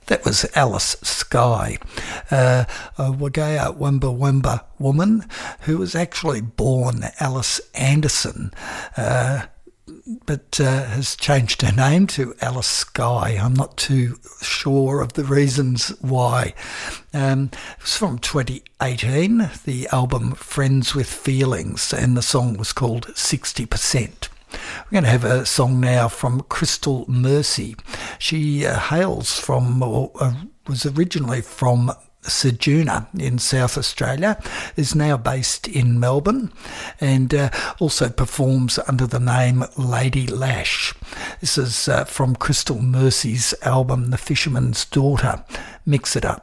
That was Alice Skye, a Wagaya Wimba Wimba woman who was actually born Alice Anderson, but has changed her name to Alice Skye. I'm not too sure of the reasons why. It was from 2018, the album Friends with Feelings, and the song was called 60%. We're going to have a song now from Crystal Mercy. She hails from, or was originally from Ceduna in South Australia, is now based in Melbourne, and also performs under the name Lady Lash. This is from Crystal Mercy's album The Fisherman's Daughter. Mix It Up.